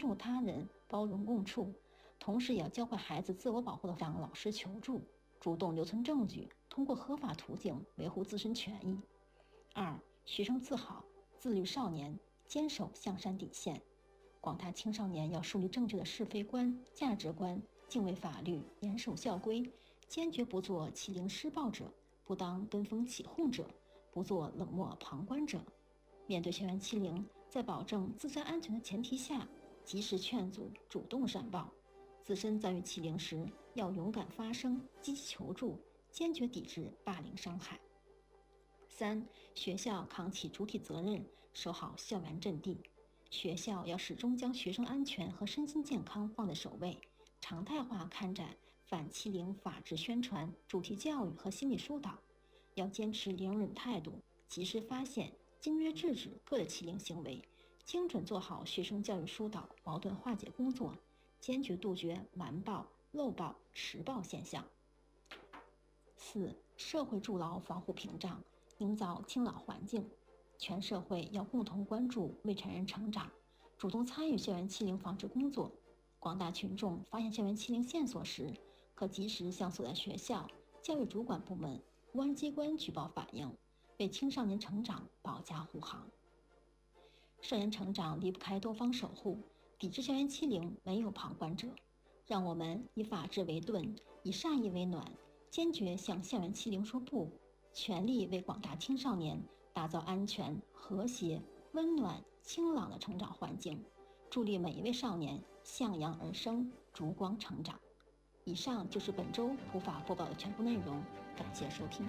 重他人，包容共处，同时也要教会孩子自我保护的向老师求助，主动留存证据，通过合法途径维护自身权益。2. 学生自好，自律少年，坚守向善底线。广大青少年要树立正确的是非观、价值观，敬畏法律，严守校规，坚决不做欺凌施暴者，不当跟风起哄者，不做冷漠旁观者。面对校园欺凌，在保证自身安全的前提下，及时劝阻，主动善报。自身遭遇欺凌时，要勇敢发声，积极求助，坚决抵制霸凌伤害。3. 学校扛起主体责任，守好校园阵地。学校要始终将学生安全和身心健康放在首位，常态化开展反欺凌法治宣传、主题教育和心理疏导，要坚持零忍态度，及时发现、坚决制止各类欺凌行为，精准做好学生教育疏导、矛盾化解工作，坚决杜绝瞒报、漏报、迟报现象。4. 社会筑牢防护屏障，营造敬老环境。全社会要共同关注未成年人成长，主动参与校园欺凌防治工作。广大群众发现校园欺凌线索时，可及时向所在学校、教育主管部门、公安机关举报反映，为青少年成长保驾护航。少年成长离不开多方守护，抵制校园欺凌没有旁观者。让我们以法治为盾，以善意为暖，坚决向校园欺凌说不，全力为广大青少年打造安全、和谐、温暖、清朗的成长环境，助力每一位少年向阳而生，烛光成长。以上就是本周普法播报的全部内容，感谢收听。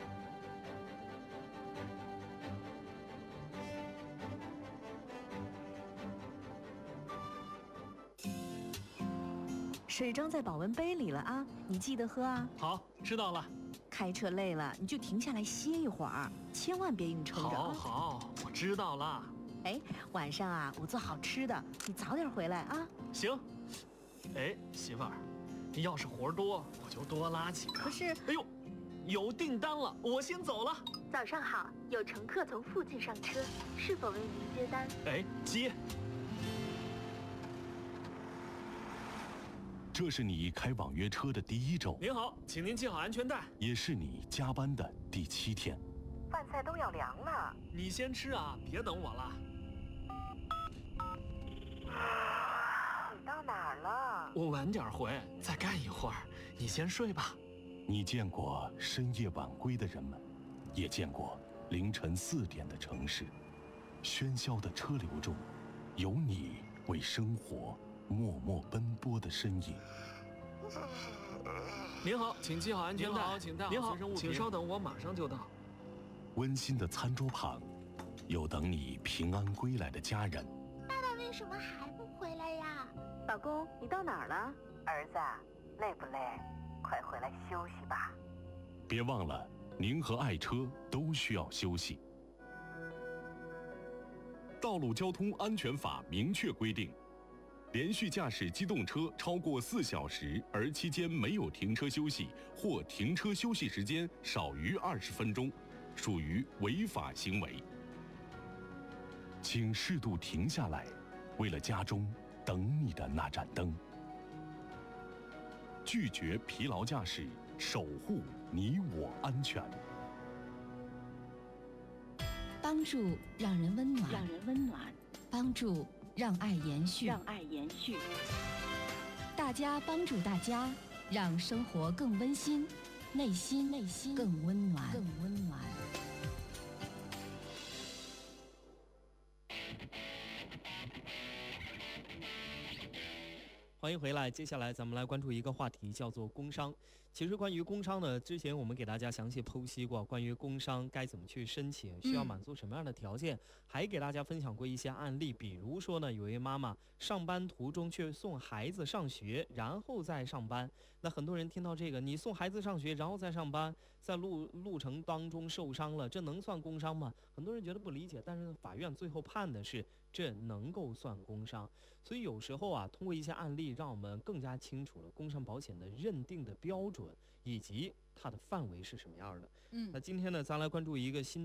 水装在保温杯里了啊，你记得喝啊。 好，知道了。 开车累了你就停下来歇一会儿，千万别硬撑着。 好，我知道了。 哎，晚上啊，我做好吃的，你早点回来啊。 行。哎，媳妇儿，要是活多，我就多拉几个。 可是， 哎呦，有订单了，我先走了。 早上好，有乘客从附近上车，是否为您接单？ 哎，接。 这是你开网约车的第1周。 您好，请您系好安全带。 也是你加班的第7天。 饭菜都要凉了， 你先吃啊，别等我了。 你到哪儿了？ 我晚点回，再干一会儿。你先睡吧。 你见过深夜晚归的人们，也见过凌晨4点的城市。喧嚣的车流中，有你为生活默默奔波的身影。 您好，请系好安全带。您好，请稍等，我马上就到。 温馨的餐桌旁，有等你平安归来的家人。 爸爸为什么还不回来呀？ 老公，你到哪儿了？儿子，累不累？快回来休息吧。 别忘了，您和爱车都需要休息。道路交通安全法明确规定，连续驾驶机动车超过4小时，而期间没有停车休息，或停车休息时间少于20分钟，属于违法行为。请适度停下来，为了家中等你的那盏灯。拒绝疲劳驾驶，守护你我安全。 帮助让人温暖，帮助让爱延续，大家帮助大家，让生活更温馨，内心更温暖。 欢迎回来，接下来咱们来关注一个话题，叫做工伤。其实关于工伤呢，之前我们给大家详细剖析过，关于工伤该怎么去申请，需要满足什么样的条件，还给大家分享过一些案例。比如说呢，有一位妈妈上班途中去送孩子上学，然后再上班。那很多人听到这个，你送孩子上学然后再上班，在路程当中受伤了，这能算工伤吗？很多人觉得不理解，但是法院最后判的是这能够算工伤。所以有时候啊，通过一些案例让我们更加清楚了工伤保险的认定的标准以及它的范围是什么样的。那今天呢，咱来关注一个新